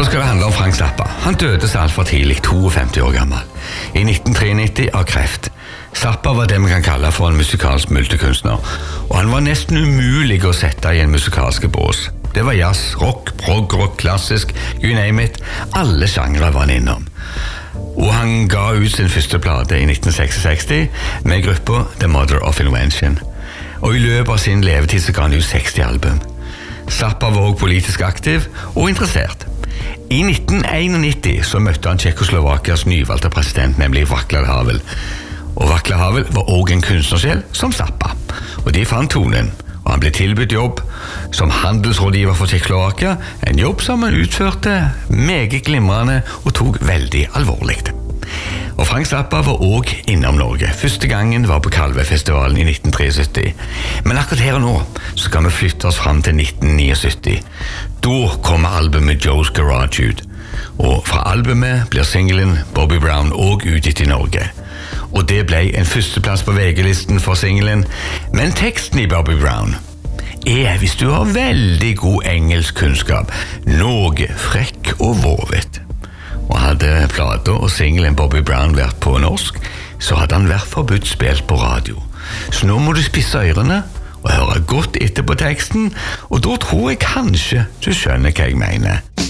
Så skal det handle om Frank Zappa. Han døde så altfor tidlig, 52 år gammel. I 1993 av kreft. Zappa var det vi kan kalle for en musikalsk multikunstner, og han var nesten umulig å sette i en musikalske bås. Det var jazz, rock, prog, rock, klassisk, you name it. Alle sjangre var han innom. Og han ga ut sin første plate i 1966 med gruppa The Mother of Invention. Og i løpet av sin levetid så ga han ut 60 album. Zappa var også politisk aktiv og interessert. I 1991 så møtte han Tsjekkoslovakias nyvalgte president, nemlig Václav Havel. Og Václav Havel var også en kunstnersjel som Zappa. Og de fant tonen, og han ble tilbudt jobb som handelsrådgiver for Tsjekkoslovakia, en jobb som han utførte meget glimrende og tok veldig alvorlig. Og Frank Zappa var også innom Norge. Første gangen var på Kalvøyfestivalen i 1973. Men akkurat her og nå så skal vi flytte oss frem til 1979. Da kommer albumet Joe's Garage ut. Og fra albumet blir singelen Bobby Brown også utgitt i Norge. Og det ble en førsteplass på VG-listen for singelen. Men teksten i Bobby Brown hvis du har veldig god engelsk kunnskap, noe frekk og vovet. Og hadde plata og singelen Bobby Brown vært på norsk, så hadde han vært forbudt spilt på radio. Så nå må du spisse ørene og høre godt etter på teksten, og da tror jeg kanskje du skjønner hva jeg mener.